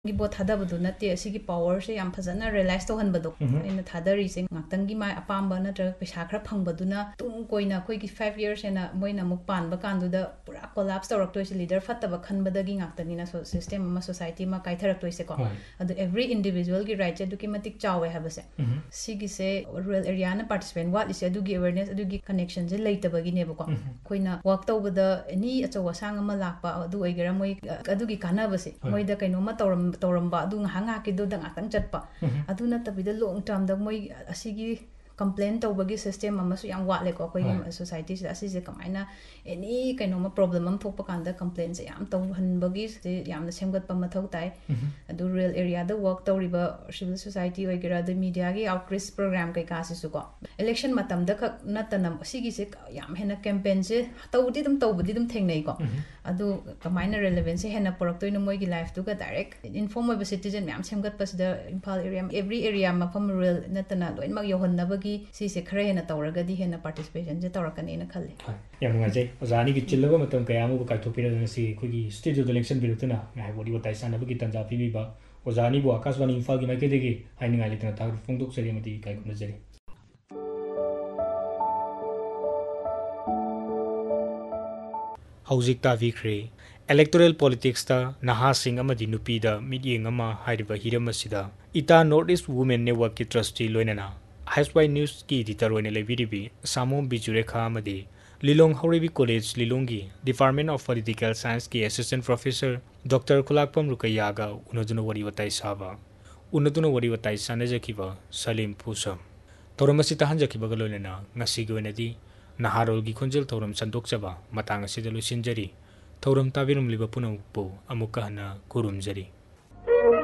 गी both थादबदु नते असिगी power से याम फजना realise तो हनबदो इन थादरी से ngaktangi mai apamba natra पैसा खरा फंगबदुना तुम कोइना कोइगी 5 years एना मोइना मुक पानबा कांदुदा पूरा कोलैप्स तौरक्तोइसे लीडर फत्तबा खनबदगी ngaktanina सिस्टम मा सोसाइटी मा काइथरक्तोइसे को अदु एवरी इंडिविजुअल की राइट्स दुकी मतिक चावे हाबसे सिगी से रूरल एरिया ना पार्टिसिपेंट वाट इसे दुगी अवेयरनेस दुगी कनेक्शन जे लेतबगी नेबको कोइना वर्क तौबदा एनी अचवा सांग मा लाकपा अदु ओइगरा मोइ अदुगी कानाबसे मोइदा कैनोमा तौरम्बा अदु ngahanga ki do dang atang chatpa adu na tabida long term da moi asigi complain tawbagi system amasu yang watle ko koi society se asise kamaina any kainoma problem am thokpa kanda complain se yam taw hanbagi se yamna semgat pa mathau tai adu rural area da work tawriba civil society oigera the media gi outreach program kai ka su ko election matam da khak natana asigi se yam hena campaign se tawdi dum thengnei ko adu kamaina relevance hena porak toina moi gi life tu ga direct inform of citizen yam semgat pa da Imphal area every area mafam rural natana loin mag yohonnabagi सी से खरे हेना तौरगदी हेना participation जे तौरकनेना खल्ले याम नगाजे ओजानी की चिल्लबा मतम कयामु काइथोपिरदन सी खुगी studio election बिरुतना ngai body watai sanabagi tanja pibiba ओजानी बो आकाशवाणी इम्फाल की माइकेदेगी हाइनिंगाइ लेतना थाग फोंदोक सरी मति kai खुनजरी हौजिक ताविख्रे electoral politics ता नहा सिंह अमदी नुपीदा मिडियंग अमा हाइरिबा हिरम असिदा इटा नॉर्थ ईस्ट वुमेन नेटवर्क की ट्रस्टी लोइनना हाइसवाई न्यूज की एडिटर ओइने लेबिरिबी सामोम बिजुरेखा अमदी Lilong हौरेबी college लिलोंगी department of political science की असिस्टेंट प्रोफेसर डॉक्टर खुलाकपम रुकैयागा उनदुनो वरी वताई साबा उनदुनो वरी वताई सानेजखिबा सलीम पुसम तोरमसि तहंजखिबा लोइनना ngasigi oinadi naharolgi khonjel thoram sandokchaba matang asida lusinjari thoram tabirum liba punampu amuka hana kurumjari